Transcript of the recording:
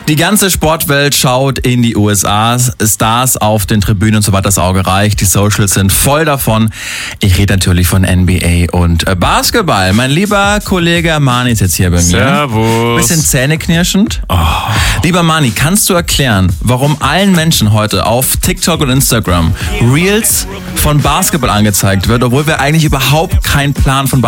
Die ganze Sportwelt schaut in die USA. Stars auf den Tribünen und so weiter, das Auge reicht. Die Socials sind voll davon. Ich rede natürlich von NBA und Basketball. Mein lieber Kollege Mani ist jetzt hier bei mir. Servus. Bisschen zähneknirschend. Oh. Lieber Mani, kannst du erklären, warum allen Menschen heute auf TikTok und Instagram Reels von Basketball angezeigt wird, obwohl wir eigentlich überhaupt keinen Plan von